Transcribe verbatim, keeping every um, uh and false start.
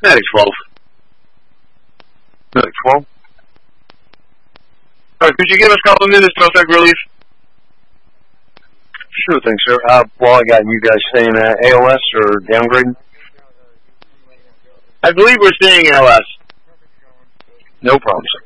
Medic twelve. Medic twelve. All right, could you give us a couple of minutes to effect relief? Sure thing, sir. Uh, well, I got you guys saying uh, A O S or downgrade? I believe we're staying L S. No problem, sir.